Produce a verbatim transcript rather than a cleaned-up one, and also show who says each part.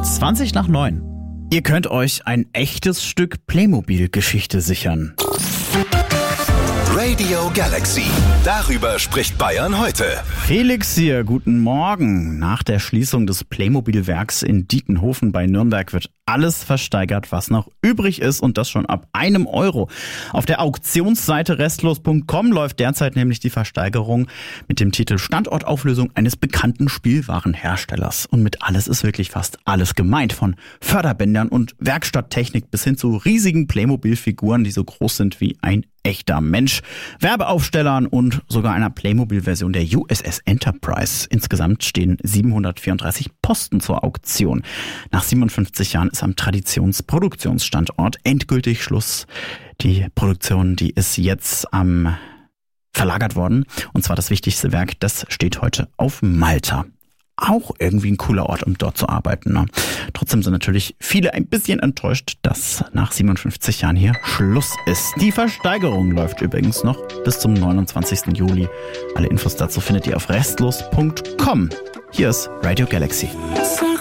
Speaker 1: zwanzig nach neun. Ihr könnt euch ein echtes Stück Playmobil-Geschichte sichern.
Speaker 2: Radio Galaxy. Darüber spricht Bayern heute.
Speaker 1: Felix hier, guten Morgen. Nach der Schließung des Playmobil-Werks in Dietenhofen bei Nürnberg wird alles versteigert, was noch übrig ist, und das schon ab einem Euro. Auf der Auktionsseite restlos punkt com läuft derzeit nämlich die Versteigerung mit dem Titel Standortauflösung eines bekannten Spielwarenherstellers. Und mit alles ist wirklich fast alles gemeint, von Förderbändern und Werkstatttechnik bis hin zu riesigen Playmobil-Figuren, die so groß sind wie ein echter Mensch, Werbeaufstellern und sogar einer Playmobil-Version der U S S Enterprise. Insgesamt stehen siebenhundertvierunddreißig Posten zur Auktion. Nach siebenundfünfzig Jahren ist am Traditionsproduktionsstandort endgültig Schluss. Die Produktion, die ist jetzt am verlagert worden. Und zwar das wichtigste Werk, das steht heute auf Malta. Auch irgendwie ein cooler Ort, um dort zu arbeiten. Ne? Trotzdem sind natürlich viele ein bisschen enttäuscht, dass nach siebenundfünfzig Jahren hier Schluss ist. Die Versteigerung läuft übrigens noch bis zum neunundzwanzigsten Juli. Alle Infos dazu findet ihr auf restlos punkt com. Hier ist Radio Galaxy.